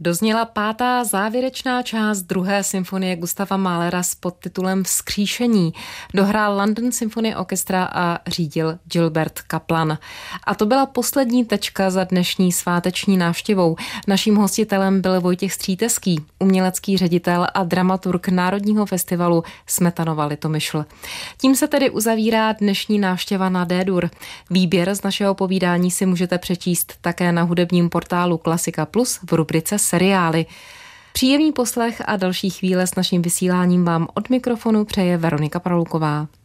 Dozněla pátá závěrečná část druhé symfonie Gustava Mahlera s podtitulem Vzkříšení. Dohrál London Symphony Orchestra a řídil Gilbert Kaplan. A to byla poslední tečka za dnešní sváteční návštěvou. Naším hostitelem byl Vojtěch Stříteský, umělecký ředitel a dramaturg Národního festivalu Smetanova Litomyšl. Tím se tedy uzavírá dnešní návštěva na D-dur. Výběr z našeho povídání si můžete přečíst také na hudebním portálu Klasika Plus v rubrice Seriály. Příjemný poslech a další chvíle s naším vysíláním vám od mikrofonu přeje Veronika Praluková.